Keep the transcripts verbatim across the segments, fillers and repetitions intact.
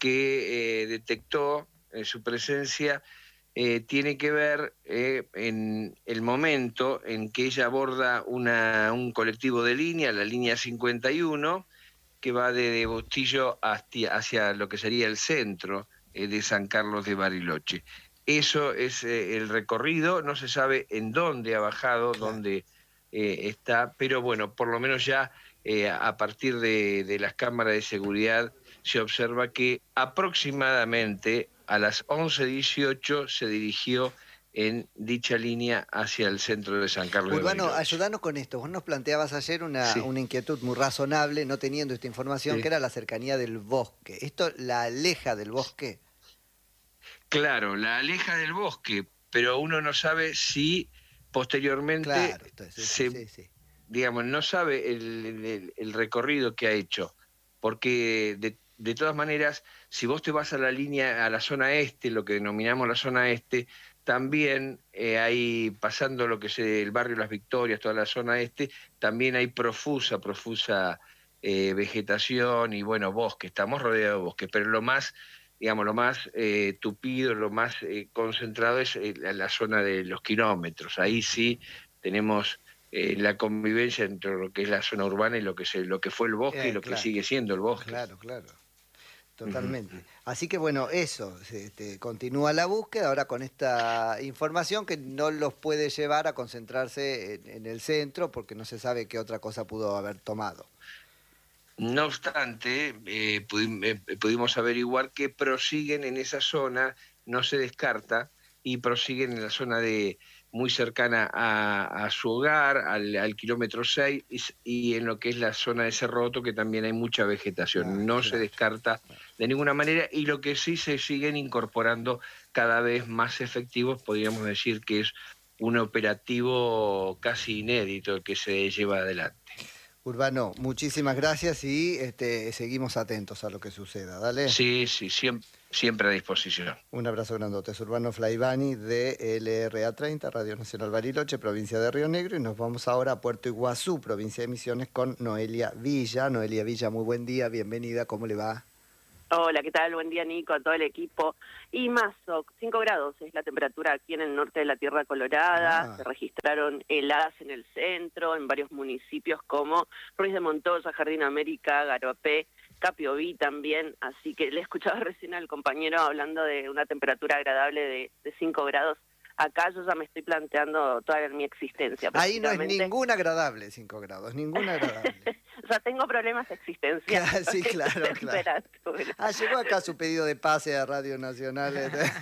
que eh, detectó eh, su presencia eh, tiene que ver eh, en el momento en que ella aborda una, un colectivo de línea, la línea cincuenta y uno, que va de, de Bustillo hacia, hacia lo que sería el centro eh, de San Carlos de Bariloche. Eso es eh, el recorrido, no se sabe en dónde ha bajado, Claro. dónde eh, está, pero bueno, por lo menos ya eh, a partir de, de las cámaras de seguridad se observa que aproximadamente a las once dieciocho se dirigió en dicha línea hacia el centro de San Carlos de Urbano, Bariloche. ayúdanos con esto. Vos nos planteabas ayer una, Sí, una inquietud muy razonable, no teniendo esta información, que sí. era la cercanía del bosque. ¿Esto la aleja del bosque? Claro, la aleja del bosque, pero uno no sabe si posteriormente Claro, esto es- sí, sí, se, sí, sí. digamos, no sabe el, el- el recorrido que ha hecho, porque de, de todas maneras, si vos te vas a la línea, a la zona este, lo que denominamos la zona este, también eh, hay, pasando lo que es el barrio Las Victorias, toda la zona este, también hay profusa, profusa eh, vegetación y bueno, bosque, estamos rodeados de bosque, pero lo más, digamos, lo más eh, tupido, lo más eh, concentrado es eh, la, la zona de los kilómetros, ahí sí tenemos eh, la convivencia entre lo que es la zona urbana y lo que, se, lo que fue el bosque y Eh, lo que claro, sigue siendo el bosque. claro, claro. Ujú. Totalmente. Así que bueno, eso, se- este, continúa la búsqueda ahora con esta información que no los puede llevar a concentrarse en, en el centro porque no se sabe qué otra cosa pudo haber tomado. No obstante, eh, pudi- eh, pudimos averiguar que prosiguen en esa zona, no se descarta, y prosiguen en la zona de muy cercana a, a su hogar, al, al kilómetro seis, y, s- y en lo que es la zona de Cerroto, que también hay mucha Ah, vegetación. No se claro. descarta de ninguna manera, y lo que sí se siguen incorporando cada vez más efectivos, podríamos decir que es un operativo casi inédito el que se lleva adelante. Urbano, muchísimas gracias y este, seguimos atentos a lo que suceda. Dale. Sí, sí, siempre, siempre a disposición. Un abrazo grandote. Es Urbano Flaivani de L R A treinta, Radio Nacional Bariloche, provincia de Río Negro. Y nos vamos ahora a Puerto Iguazú, provincia de Misiones, con Noelia Villa. Noelia Villa, muy buen día, bienvenida, ¿cómo le va? Hola, ¿qué tal? Buen día, Nico, a todo el equipo. Y más, cinco grados es la temperatura aquí en el norte de la Tierra Colorada. Ah, Se registraron heladas en el centro, en varios municipios como Ruiz de Montoya, Jardín América, Garopé, Capiobí también. Así que le escuchaba recién al compañero hablando de una temperatura agradable de, de cinco grados. Acá yo ya me estoy planteando toda mi existencia ahí no es prácticamente. ningún agradable, cinco grados, ningún agradable. O sea, tengo problemas existenciales Claro, con sí, esta claro, claro. temperatura. Ah, llegó acá su pedido de pase a Radio Nacional.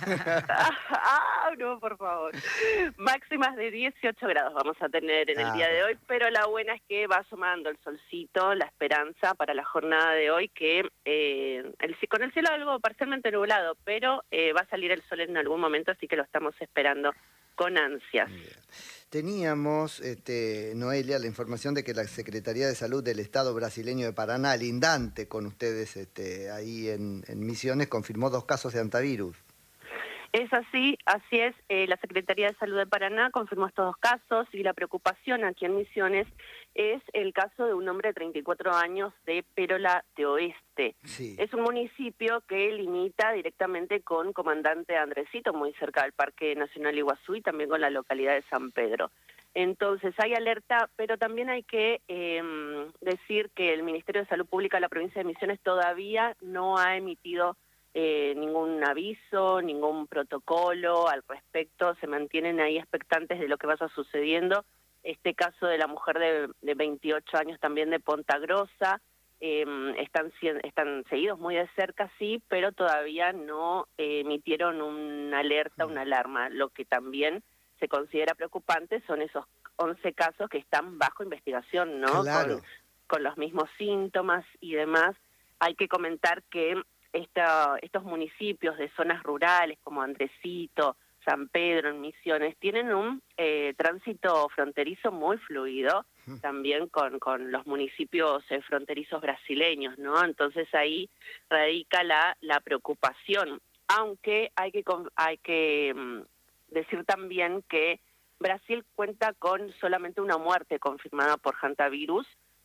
Ah, no, por favor. Máximas de dieciocho grados vamos a tener en el Ah, día de hoy, bueno. pero la buena es que va asomando el solcito, la esperanza para la jornada de hoy, que eh, el, con el cielo algo parcialmente nublado, pero eh, va a salir el sol en algún momento, así que lo estamos esperando con ansias. Bien. Teníamos, este, Noelia, la información de que la Secretaría de Salud del Estado brasileño de Paraná, lindante con ustedes este, ahí en, en Misiones, confirmó dos casos de antivirus. Es así, así es. Eh, la Secretaría de Salud de Paraná confirmó estos dos casos y la preocupación aquí en Misiones es el caso de un hombre de treinta y cuatro años de Pérola de Oeste. Sí. Es un municipio que limita directamente con Comandante Andresito, muy cerca del Parque Nacional Iguazú y también con la localidad de San Pedro. Entonces hay alerta, pero también hay que eh, decir que el Ministerio de Salud Pública de la provincia de Misiones todavía no ha emitido Eh, ningún aviso, ningún protocolo al respecto, se mantienen ahí expectantes de lo que vaya sucediendo. Este caso de la mujer de, de veintiocho años también de Ponta Grosa, eh, están, están seguidos muy de cerca, sí, pero todavía no eh, emitieron una alerta, una alarma. Lo que también se considera preocupante son esos once casos que están bajo investigación, ¿no? Claro. Con, con los mismos síntomas y demás. Hay que comentar que Esta, estos municipios de zonas rurales como Andresito, San Pedro, en Misiones, tienen un eh, tránsito fronterizo muy fluido, también con, con los municipios eh, fronterizos brasileños, ¿no? Entonces ahí radica la, la preocupación, aunque hay que, hay que um, decir también que Brasil cuenta con solamente una muerte confirmada por hantavirus,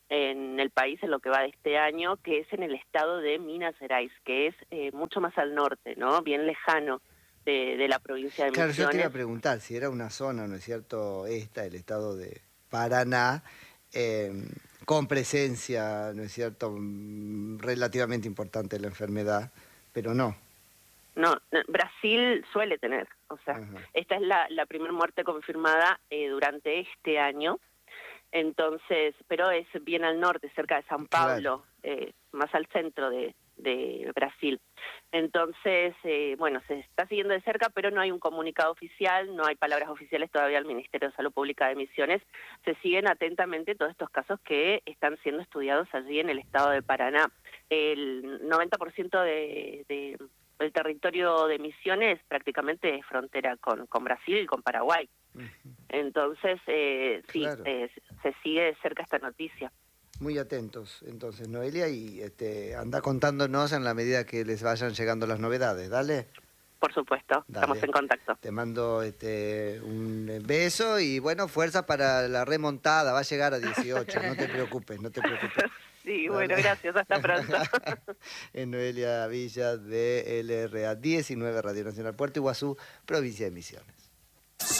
en el país en lo que va de este año, que es en el estado de Minas Gerais, que es eh, mucho más al norte, ¿no? Bien lejano de, de la provincia de Claro, Misiones. yo te iba a preguntar si era una zona, ¿no es cierto?, esta, el estado de Paraná, eh, con presencia, ¿no es cierto?, relativamente importante de la enfermedad, pero no. No, Brasil suele tener, o sea, Ajá. esta es la, la primera muerte confirmada eh, durante este año, entonces, pero es bien al norte, cerca de San Pablo, claro. eh, más al centro de, de Brasil. Entonces, eh, bueno, se está siguiendo de cerca, pero no hay un comunicado oficial, no hay palabras oficiales todavía del Ministerio de Salud Pública de Misiones. Se siguen atentamente todos estos casos que están siendo estudiados allí en el estado de Paraná. El noventa por ciento de... de el territorio de Misiones prácticamente es frontera con, con Brasil y con Paraguay. Uh-huh. Entonces, eh, sí, claro. eh, se sigue de cerca esta noticia. Muy atentos, entonces, Noelia, y este, anda contándonos en la medida que les vayan llegando las novedades, ¿dale? Por supuesto, Dale. Estamos en contacto. Te mando este, un beso y, bueno, fuerza para la remontada, va a llegar a dieciocho, no te preocupes, no te preocupes. Sí, bueno, gracias, hasta pronto. En Noelia Villa de L R A diecinueve, Radio Nacional Puerto Iguazú, provincia de Misiones.